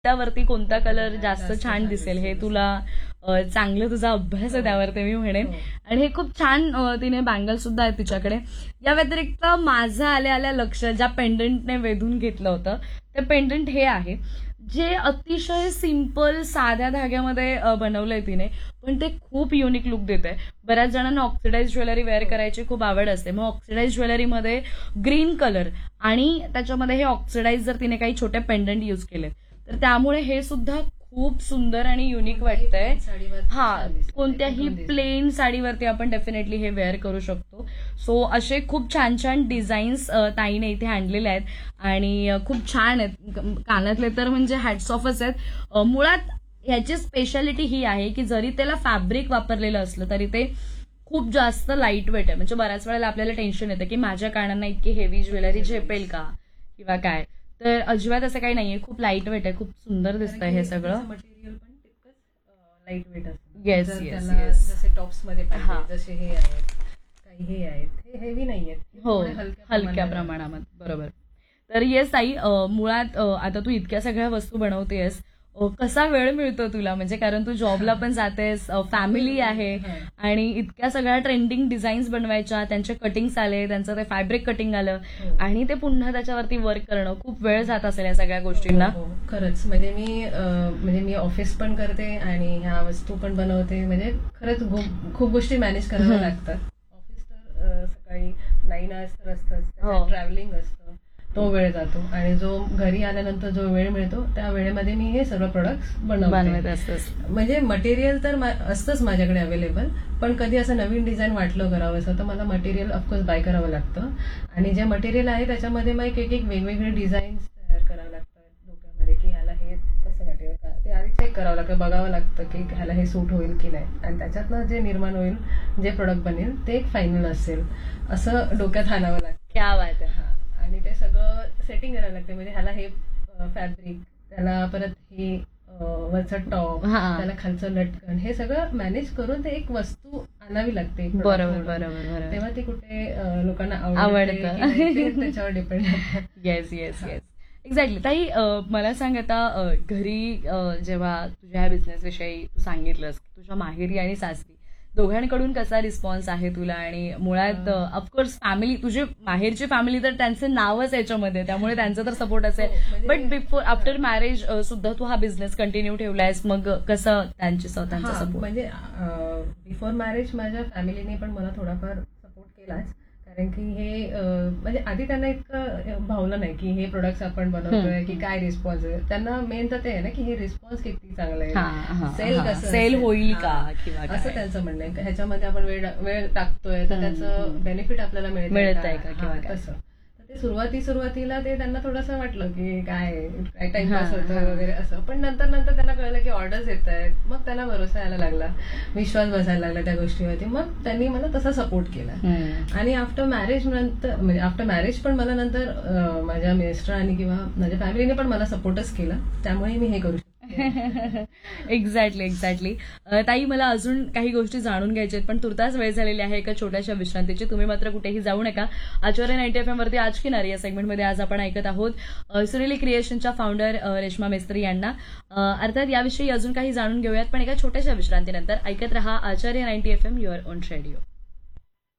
त्यावरती कोणता कलर जास्त छान दिसेल हे तुला चांगलं तुझा अभ्यास आहे त्यावरती मी म्हणेन. आणि हे खूप छान तिने बँगल सुद्धा आहे तिच्याकडे. या व्यतिरिक्त माझं आल्या आल्या लक्ष ज्या पेंडंटने वेधून घेतलं होतं ते पेंडंट हे आहे, जे अतिशय सिंपल साध्या धाग्यामध्ये बनवलंय तिने, पण ते खूप युनिक लुक देत आहे. बऱ्याच जणांना ऑक्सिडाइज ज्वेलरी वेअर करायची खूप आवड असते, मग ऑक्सिडाइज ज्वेलरीमध्ये ग्रीन कलर आणि त्याच्यामध्ये हे ऑक्सिडाइज जर तिने काही छोटे पेंडंट यूज केले तर त्यामुळे हे सुद्धा खूप सुंदर आणि युनिक वाटतंय. हा, कोणत्याही प्लेन साडीवरती आपण डेफिनेटली हे वेअर करू शकतो. सो असे खूप छान छान डिझाईन्स ताईने इथे आणलेले आहेत आणि खूप छान आहेत. कानातले तर म्हणजे हॅट्स ऑफच आहेत. मुळात ह्याची स्पेशालिटी ही आहे की जरी त्याला फॅब्रिक वापरलेलं असलं तरी ते खूप जास्त लाईट वेट आहे. म्हणजे बऱ्याच वेळेला आपल्याला टेन्शन येतं की माझ्या कानांना इतकी हेवी ज्वेलरी झेपेल का किंवा काय, तर अजिबात असं काही नाहीये. खूप लाईट वेट आहे, खूप सुंदर दिसतंय हे सगळं. मटेरियल पण तितकंच लाईट वेट असतं. येस जर येस त्याला येस. जसे टॉप्स मध्ये पाहिजे जसे हे आहेत, काही हे आहेत, हे हेवी नाहीयेत, हो, थोडे हलक्या प्रमाणात. बरोबर. तर येस ताई, मुळात आता तू इतक्या सगळ्या वस्तू बनवतेस, कसा वेळ मिळतो तुला? म्हणजे कारण तू जॉबला पण जातेस, फॅमिली आहे आणि इतक्या सगळ्या ट्रेंडिंग डिझाईन्स बनवायच्या, त्यांचे कटिंग्स आले, त्यांचं ते फॅब्रिक कटिंग आलं आणि ते पुन्हा त्याच्यावरती वर्क करणं, खूप वेळ जात असेल या सगळ्या गोष्टींना. खरंच. म्हणजे मी ऑफिस पण करते आणि ह्या वस्तू पण बनवते. म्हणजे खरंच खूप गोष्टी मॅनेज कराव्या लागतात. ऑफिस तर सकाळी 9 hours तर असतंच, ट्रॅव्हलिंग असतं, तो वेळ जातो आणि जो घरी आल्यानंतर जो वेळ मिळतो त्या वेळेमध्ये मी हे सर्व प्रोडक्ट्स बनवत असतेस. म्हणजे मटेरियल तर असतंच माझ्याकडे अवेलेबल, पण कधी असं नवीन डिझाईन वाटलं करावंसं तर मला मटेरियल ऑफकोर्स बाय करावं लागतं. आणि जे मटेरियल आहे त्याच्यामध्ये मग एक वेगवेगळे डिझाईन्स तयार करावे लागतात डोक्यामध्ये की ह्याला हे कसं वाटेल का, ते आधी चेक करावं लागतं, बघावं लागतं की ह्याला हे सूट होईल की नाही, आणि त्याच्यातनं जे निर्माण होईल, जे प्रोडक्ट बनेल ते एक फायनल असेल असं डोक्यात आणावं लागतं. क्या बात आहे. आणि ते सगळं सेटिंग करायला लागते. म्हणजे ह्याला हे फॅब्रिक, त्याला परत हे वरचं टॉप, त्याला खालचं लटकन, हे सगळं मॅनेज करून ते एक वस्तू आणावी लागते. बरोबर. तेव्हा ती कुठे लोकांना आवडतं त्याच्यावर depend. Yes yes yes, exactly. ताई, मला सांग, आता घरी जेव्हा तुझ्या बिझनेस विषयी तू सांगितलंस, तुझ्या माहेरी आणि सासरी दोघांकडून कसा रिस्पॉन्स आहे तुला? आणि मुळात ऑफकोर्स फॅमिली, तुझी माहेरची फॅमिली तर त्यांचं नावच याच्यामध्ये, त्यामुळे त्यांचा तर सपोर्ट असेल, बट बिफोर आफ्टर मॅरेज सुद्धा तू हा बिझनेस कंटिन्यू ठेवलायस, मग कसं त्यांचा सपोर्ट? म्हणजे बिफोर मॅरेज माझ्या फॅमिलीने पण मला थोडाफार सपोर्ट केलाच, कारण की हे म्हणजे आधी त्यांना इतकं भावलं नाही की हे प्रोडक्ट्स आपण बनवतोय की काय रिस्पॉन्स आहे. त्यांना मेन तर ते आहे ना की हे रिस्पॉन्स किती चांगला आहे, सेल कसं सेल होईल का किंवा असं त्यांचं म्हणणं आहे. ह्याच्यामध्ये आपण वेळ टाकतोय तर त्याचं बेनिफिट आपल्याला मिळत आहे का किंवा तसं. ते सुरुवातीला ते त्यांना थोडंसं वाटलं की काय टाइमपास होतं वगैरे असं, पण नंतर त्यांना कळलं की ऑर्डर्स येत आहेत, मग त्यांना भरोसा यायला लागला, विश्वास बसायला लागला त्या गोष्टीवरती. मग त्यांनी मला तसा सपोर्ट केला. आणि आफ्टर मॅरेज पण मला नंतर माझ्या मिस्टरांनी किंवा माझ्या फॅमिलीने पण मला सपोर्टच केला, त्यामुळे मी हे करू शकते. एक्झॅक्टली. ताई, मला अजून काही गोष्टी जाणून घ्यायच्या आहेत, पण तुर्तास वेळ झालेली आहे एका छोट्याशा विश्रांतीची. तुम्ही मात्र कुठेही जाऊ नका. आचार्य 90 FM वरती आज की नारी या सेगमेंटमध्ये आज आपण ऐकत आहोत सुरेली क्रिएशनच्या फाउंडर रेश्मा मेस्त्री यांना. अर्थात याविषयी अजून काही जाणून घेऊयात, पण एका छोट्याशा विश्रांतीनंतर ऐकत रहा आचार्य 90 FM, युअर ओन रेडिओ.